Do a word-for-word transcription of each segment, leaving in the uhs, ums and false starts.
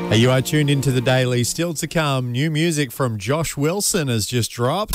Hey, you are tuned into The Daily. Still to come, new music from Josh Wilson has just dropped.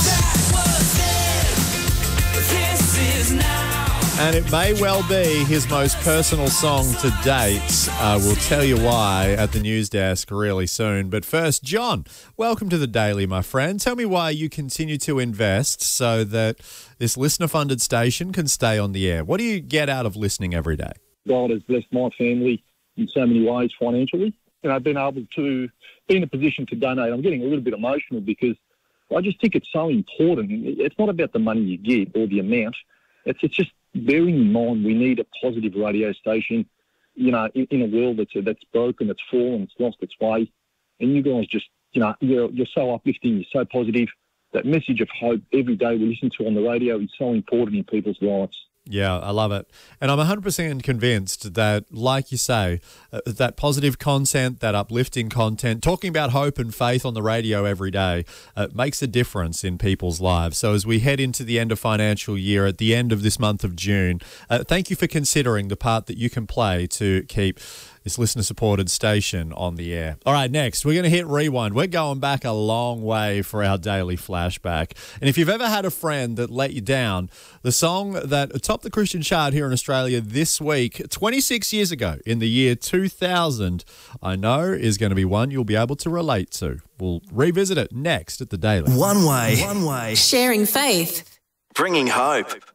And it may well be his most personal song to date. Uh, we'll tell you why at the news desk really soon. But first, John, welcome to The Daily, my friend. Tell me why you continue to invest so that this listener-funded station can stay on the air. What do you get out of listening every day? God has blessed my family in so many ways financially. And I've been able to be in a position to donate. I'm getting a little bit emotional because I just think it's so important. It's not about the money you get or the amount. It's, it's just bearing in mind we need a positive radio station, you know, in, in a world that's that's broken, that's fallen, it's lost its way. And you guys just, you know, you're, you're so uplifting, you're so positive. That message of hope every day we listen to on the radio is so important in people's lives. Yeah, I love it. And I'm one hundred percent convinced that, like you say, uh, that positive content, that uplifting content, talking about hope and faith on the radio every day uh, makes a difference in people's lives. So as we head into the end of financial year, at the end of this month of June, uh, thank you for considering the part that you can play to keep this listener-supported station on the air. All right, next, we're going to hit rewind. We're going back a long way for our daily flashback. And if you've ever had a friend that let you down, the song that topped the Christian chart here in Australia this week, twenty-six years ago, in the year two thousand, I know is going to be one you'll be able to relate to. We'll revisit it next at The Daily. One way. One way. Sharing faith. Bringing hope.